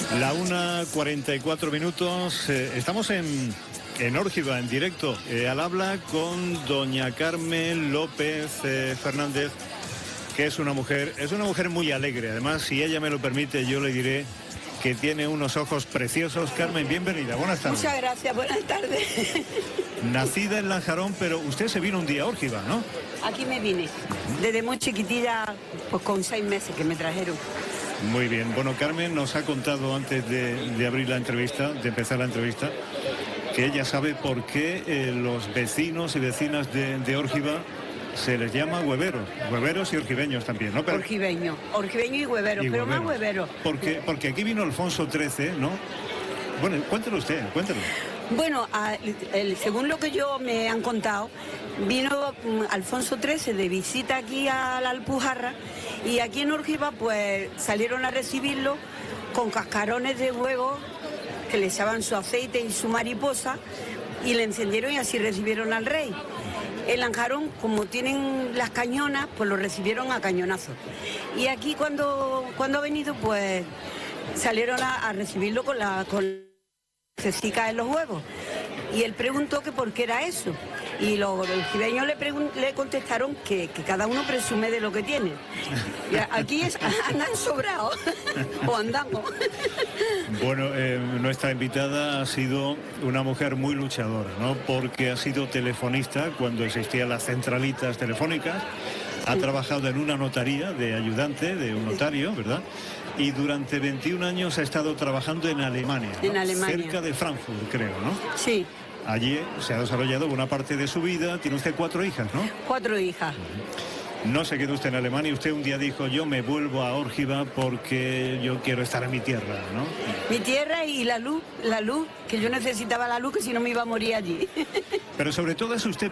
La 1:44. Estamos en Órgiva, en directo, al habla con doña Carmen López Fernández, que es una mujer muy alegre. Además, si ella me lo permite, yo le diré que tiene unos ojos preciosos. Carmen, bienvenida, buenas tardes. Muchas gracias, buenas tardes. Nacida en Lanjarón, pero usted se vino un día a Órgiva, ¿no? Aquí me vine, desde muy chiquitilla, pues con 6 meses que me trajeron. Muy bien. Bueno, Carmen nos ha contado antes de abrir la entrevista, de empezar la entrevista, que ella sabe por qué los vecinos y vecinas de Órgiva se les llama hueveros y orgiveños también, ¿no? Pero, orgiveño y huevero, pero más huevero. Porque aquí vino Alfonso XIII, ¿no? Bueno, cuéntelo usted, cuéntelo. Bueno, según lo que yo me han contado, vino Alfonso XIII de visita aquí a la Alpujarra y aquí en Órgiva pues salieron a recibirlo con cascarones de huevo que le echaban su aceite y su mariposa y le encendieron y así recibieron al rey. En Lanjarón, como tienen las cañonas, pues lo recibieron a cañonazos. Y aquí cuando ha venido, pues salieron a recibirlo con cecica en los huevos. Y él preguntó que por qué era eso. Y los orgiveños le contestaron que cada uno presume de lo que tiene. Y aquí andan sobrados, o andamos. Bueno, nuestra invitada ha sido una mujer muy luchadora, ¿no? Porque ha sido telefonista cuando existían las centralitas telefónicas. Ha trabajado en una notaría de ayudante, de un notario, ¿verdad? Y durante 21 años ha estado trabajando en Alemania, ¿no? En Alemania. Cerca de Frankfurt, creo, ¿no? Sí. Allí se ha desarrollado buena parte de su vida. Tiene usted 4 hijas, ¿no? 4 hijas. No se quedó usted en Alemania. Usted un día dijo, yo me vuelvo a Órgiva porque yo quiero estar en mi tierra, ¿no? Mi tierra y la luz, que yo necesitaba la luz, que si no me iba a morir allí. Pero sobre todo es usted